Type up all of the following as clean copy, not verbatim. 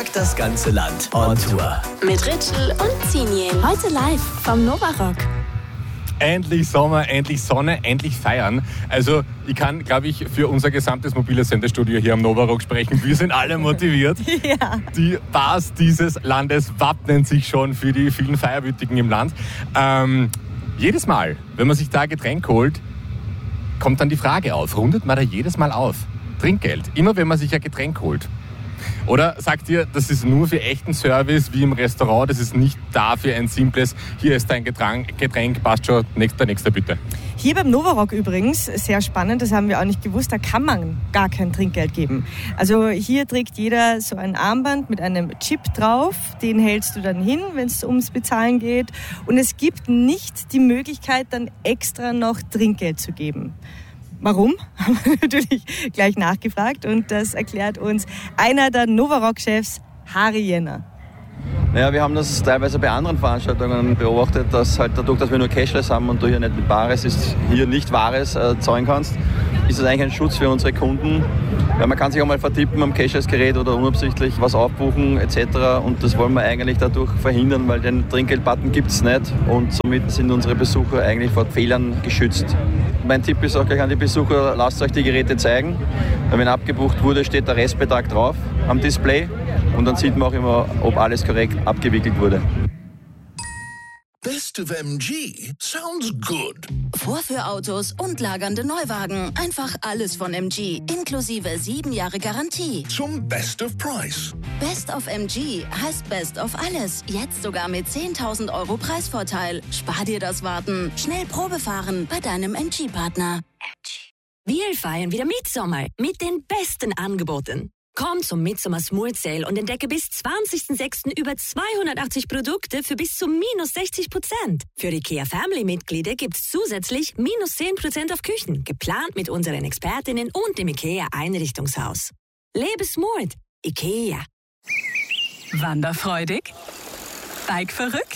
packt das ganze Land on Tour. Mit Ritschl und Zinien. Heute live vom Novarock. Endlich Sommer, endlich Sonne, endlich feiern. Also ich kann, glaube ich, für unser gesamtes mobiles Sendestudio hier am Novarock sprechen. Wir sind alle motiviert. Ja. Die Bars dieses Landes wappnen sich schon für die vielen Feierwütigen im Land. Jedes Mal, wenn man sich da Getränk holt, kommt dann die Frage auf, rundet man da jedes Mal auf? Trinkgeld, immer wenn man sich ein Getränk holt. Oder sagt ihr, das ist nur für echten Service wie im Restaurant, das ist nicht dafür ein simples, hier ist dein Getränk, passt schon, nächster bitte. Hier beim Novarock übrigens, sehr spannend, das haben wir auch nicht gewusst, da kann man gar kein Trinkgeld geben. Also hier trägt jeder so ein Armband mit einem Chip drauf, den hältst du dann hin, wenn es ums Bezahlen geht. Und es gibt nicht die Möglichkeit, dann extra noch Trinkgeld zu geben. Warum? Haben wir natürlich gleich nachgefragt und das erklärt uns einer der Novarock-Chefs, Harry Jenner. Naja, wir haben das teilweise bei anderen Veranstaltungen beobachtet, dass halt dadurch, dass wir nur Cashless haben und du hier nicht mit Bares, hier nicht Wahres zahlen kannst, ist das eigentlich ein Schutz für unsere Kunden. Weil man kann sich auch mal vertippen am Cashless-Gerät oder unabsichtlich was aufbuchen etc. Und das wollen wir eigentlich dadurch verhindern, weil den Trinkgeld-Button gibt es nicht und somit sind unsere Besucher eigentlich vor Fehlern geschützt. Mein Tipp ist auch gleich an die Besucher, lasst euch die Geräte zeigen. Weil wenn abgebucht wurde, steht der Restbetrag drauf am Display und dann sieht man auch immer, ob alles korrekt abgewickelt wurde. Best of MG sounds good. Vorführautos und lagernde Neuwagen. Einfach alles von MG, inklusive 7 Jahre Garantie. Zum Best of Price. Best of MG heißt Best of alles. Jetzt sogar mit 10.000 € Preisvorteil. Spar dir das Warten. Schnell Probe fahren bei deinem MG-Partner. Wir feiern wieder Mitsommer mit den besten Angeboten. Komm zum Midsommer Smooth Sale und entdecke bis 20.06. über 280 Produkte für bis zu -60%. Für IKEA Family-Mitglieder gibt's zusätzlich -10% auf Küchen, geplant mit unseren Expertinnen und dem IKEA Einrichtungshaus. Lebe smooth. IKEA. Wanderfreudig? Bike-verrückt?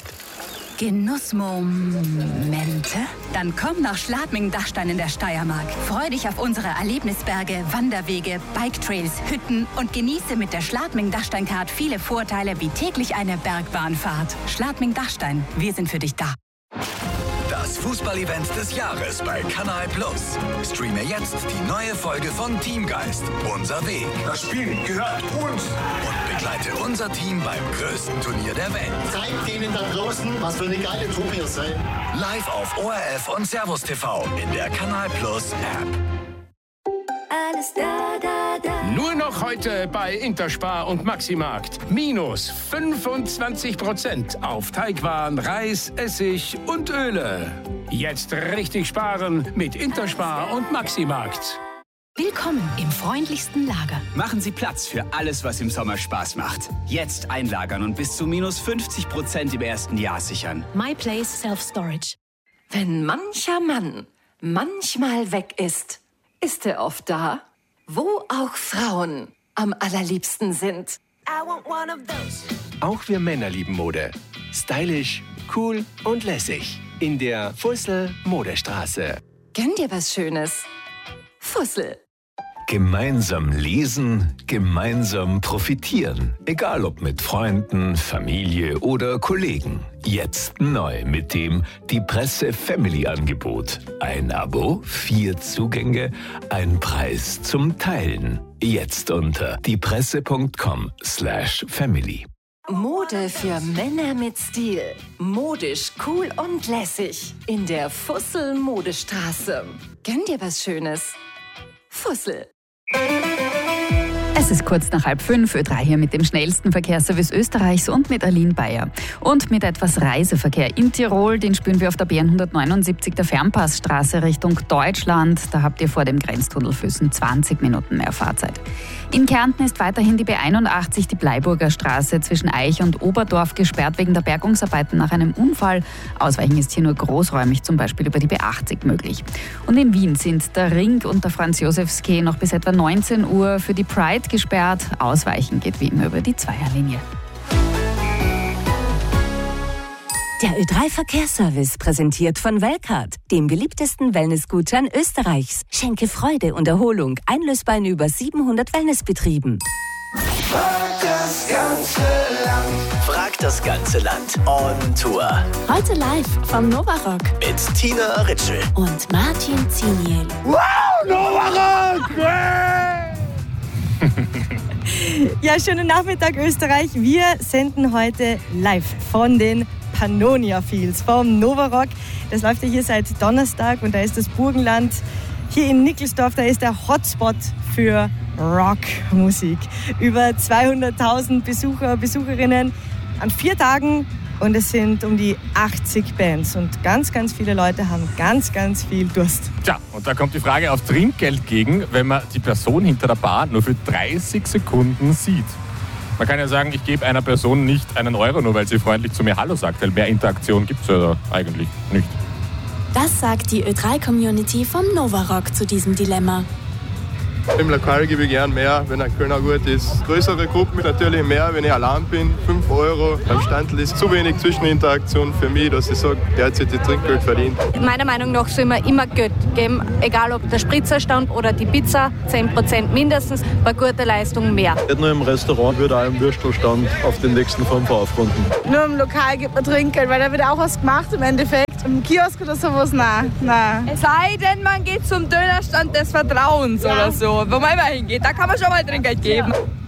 Genussmomente? Dann komm nach Schladming-Dachstein in der Steiermark. Freu dich auf unsere Erlebnisberge, Wanderwege, Biketrails, Hütten und genieße mit der Schladming-Dachstein-Card viele Vorteile wie täglich eine Bergbahnfahrt. Schladming-Dachstein, wir sind für dich da. Das Fußball-Event des Jahres bei Kanal Plus. Streame jetzt die neue Folge von Teamgeist, unser Weg. Das Spiel gehört uns. Und begleite unser Team beim größten Turnier der Welt. Zeigt denen da draußen, was für eine geile Truppe ihr seid. Live auf ORF und Servus TV in der Kanal Plus App. Alles da, da, da. Nur noch heute bei Interspar und Maximarkt. -25% auf Teigwaren, Reis, Essig und Öle. Jetzt richtig sparen mit Interspar und Maximarkt. Willkommen im freundlichsten Lager. Machen Sie Platz für alles, was im Sommer Spaß macht. Jetzt einlagern und bis zu -50% im ersten Jahr sichern. My Place Self-Storage. Wenn mancher Mann manchmal weg ist, ist er oft da, wo auch Frauen am allerliebsten sind. Auch wir Männer lieben Mode. Stylisch, cool und lässig. In der Fussel Modestraße. Gönn dir was Schönes. Fussel. Gemeinsam lesen, gemeinsam profitieren. Egal ob mit Freunden, Familie oder Kollegen. Jetzt neu mit dem Die Presse Family Angebot. Ein Abo, 4 Zugänge, ein Preis zum Teilen. Jetzt unter diepresse.com/family. Mode für Männer mit Stil. Modisch, cool und lässig. In der Fussel Modestraße. Gönn dir was Schönes. Fussel. Es ist kurz nach 4:30, Ö3 hier mit dem schnellsten Verkehrsservice Österreichs und mit Aline Bayer. Und mit etwas Reiseverkehr in Tirol, den spüren wir auf der BN 179 der Fernpassstraße Richtung Deutschland. Da habt ihr vor dem Grenztunnel Füssen 20 Minuten mehr Fahrzeit. In Kärnten ist weiterhin die B81, die Bleiburger Straße zwischen Eich und Oberdorf gesperrt wegen der Bergungsarbeiten nach einem Unfall. Ausweichen ist hier nur großräumig, zum Beispiel über die B80 möglich. Und in Wien sind der Ring und der Franz-Josefs-Quai noch bis etwa 19 Uhr für die Pride gesperrt. Ausweichen geht wie immer über die Zweierlinie. Der Ö3-Verkehrsservice, präsentiert von Welcard, dem beliebtesten Wellnessgutschein Österreichs. Schenke Freude und Erholung, einlösbar in über 700 Wellnessbetrieben. Das ganze zeigt das ganze Land on Tour. Heute live vom Novarock Mit Tina Ritschl und Martin Ziniel. Wow, Novarock! Ja, schönen Nachmittag Österreich. Wir senden heute live von den Pannonia Fields vom Novarock. Das läuft ja hier seit Donnerstag und da ist das Burgenland hier in Nickelsdorf, da ist der Hotspot für Rockmusik. Über 200.000 Besucher, Besucherinnen an 4 Tagen und es sind um die 80 Bands und ganz, ganz viele Leute haben ganz, ganz viel Durst. Tja, und da kommt die Frage auf Trinkgeld gegen, wenn man die Person hinter der Bar nur für 30 Sekunden sieht. Man kann ja sagen, ich gebe einer Person nicht einen Euro, nur weil sie freundlich zu mir Hallo sagt, weil mehr Interaktion gibt es ja eigentlich nicht. Das sagt die Ö3-Community vom Novarock zu diesem Dilemma. Im Lokal gebe ich gern mehr, wenn ein Kölner gut ist. Größere Gruppen natürlich mehr, wenn ich allein bin, 5 Euro. Beim Standl ist zu wenig Zwischeninteraktion für mich, dass ich sage, der hat sich das Trinkgeld verdient. Meiner Meinung nach soll man immer Geld geben, egal ob der Spritzerstand oder die Pizza, 10% mindestens, bei guter Leistung mehr. Nicht nur im Restaurant, würde auch im Würstelstand auf den nächsten 5 aufrunden. Nur im Lokal gibt man Trinkgeld, weil da wird auch was gemacht im Endeffekt. Im Kiosk oder sowas, nein. Es sei denn, man geht zum Dönerstand des Vertrauens oder so, wo man immer hingeht. Da kann man schon mal Trinkgeld geben.